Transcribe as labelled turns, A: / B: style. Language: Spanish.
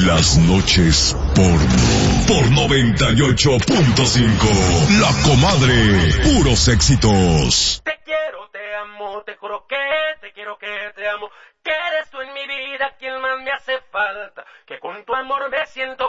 A: Las noches porno. Por 98.5. La Comadre. Puros éxitos.
B: Te quiero, te amo, te juro que te quiero, que te amo. Que eres tú en mi vida quien más me hace falta. Que con tu amor me siento